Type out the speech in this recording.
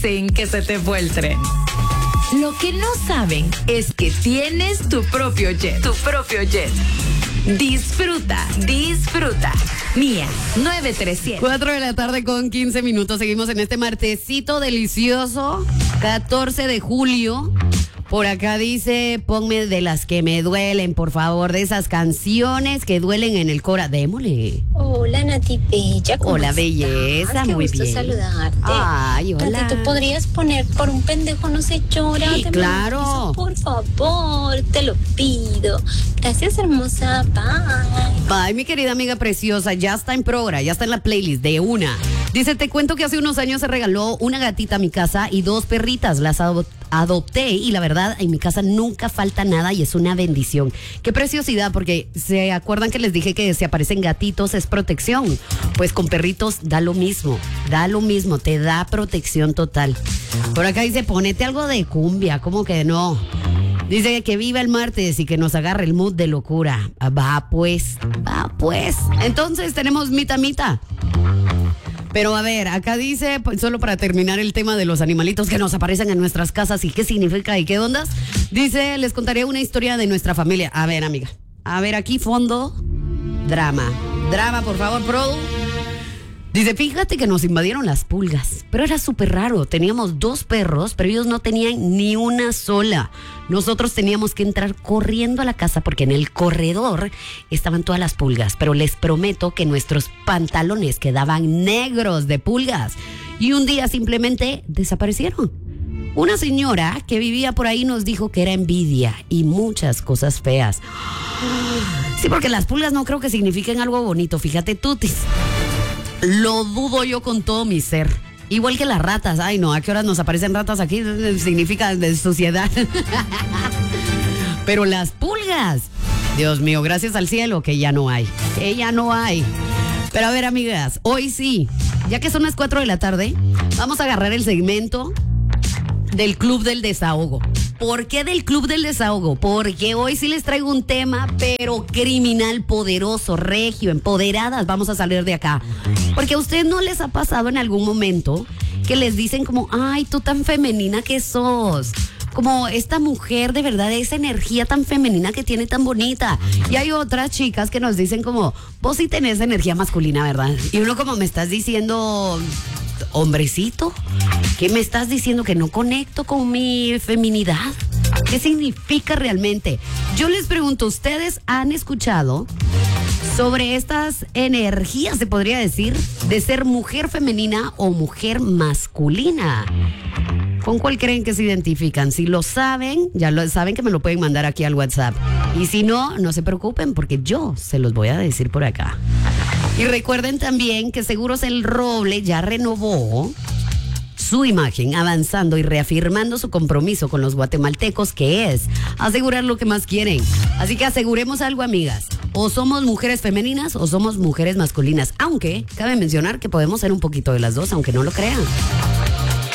dicen que se te fue el tren. Lo que no saben es que tienes tu propio jet. Tu propio jet. Disfruta, disfruta. Mía, 937. 4 de la tarde con 15 minutos. Seguimos en este martesito delicioso, 14 de julio. Por acá dice, ponme de las que me duelen, por favor, de esas canciones que duelen en el cora. Démosle. Hola, Nati Bella. Hola, belleza, Qué muy gusto bien. saludarte. Ay, hola. Nati, ¿tú podrías poner por un pendejo no se llora? Sí, claro. Por favor, te lo pido. Gracias, hermosa. Bye. Bye, mi querida amiga preciosa, ya está en programa, ya está en la playlist de una. Dice, te cuento que hace unos años se regaló una gatita a mi casa y 2 perritas. Las adopté y la verdad en mi casa nunca falta nada y es una bendición. Qué preciosidad, porque se acuerdan que les dije que si aparecen gatitos es protección. Pues con perritos da lo mismo, te da protección total. Por acá dice, ponete algo de cumbia, ¿cómo que no? Dice que viva el martes y que nos agarre el mood de locura. Va pues. Entonces tenemos mita. Pero a ver, acá dice, pues, solo para terminar el tema de los animalitos que nos aparecen en nuestras casas y qué significa y qué ondas, dice, les contaré una historia de nuestra familia. A ver, amiga. A ver, aquí fondo, drama, por favor, produ. Dice, fíjate que nos invadieron las pulgas, pero era súper raro. Teníamos 2 perros, pero ellos no tenían ni una sola. Nosotros teníamos que entrar corriendo a la casa porque en el corredor estaban todas las pulgas. Pero les prometo que nuestros pantalones quedaban negros de pulgas. Y un día simplemente desaparecieron. Una señora que vivía por ahí nos dijo que era envidia y muchas cosas feas. Sí, porque las pulgas no creo que signifiquen algo bonito. Fíjate, Tutis. Lo dudo yo con todo mi ser. Igual que las ratas. Ay, no, ¿a qué horas nos aparecen ratas aquí? Significa de suciedad. Pero las pulgas, Dios mío, gracias al cielo que ya no hay. Pero a ver, amigas, hoy sí, ya que son las 4 de la tarde, vamos a agarrar el segmento del Club del Desahogo. ¿Por qué del Club del Desahogo? Porque hoy sí les traigo un tema, pero criminal, poderoso, regio, empoderadas. Vamos a salir de acá. Porque a ustedes no les ha pasado en algún momento que les dicen como, ay, tú tan femenina que sos. Como esta mujer, de verdad, esa energía tan femenina que tiene, tan bonita. Y hay otras chicas que nos dicen como, vos sí tenés energía masculina, ¿verdad? Y uno como, me estás diciendo, hombrecito, ¿qué me estás diciendo? ¿Que no conecto con mi feminidad? ¿Qué significa realmente? Yo les pregunto, ¿ustedes han escuchado sobre estas energías, se podría decir, de ser mujer femenina o mujer masculina? ¿Con cuál creen que se identifican? Si lo saben, ya lo saben que me lo pueden mandar aquí al WhatsApp. Y si no, no se preocupen porque yo se los voy a decir por acá. Y recuerden también que Seguros El Roble ya renovó su imagen, avanzando y reafirmando su compromiso con los guatemaltecos, que es asegurar lo que más quieren. Así que aseguremos algo, amigas. O somos mujeres femeninas o somos mujeres masculinas. Aunque cabe mencionar que podemos ser un poquito de las dos, aunque no lo crean.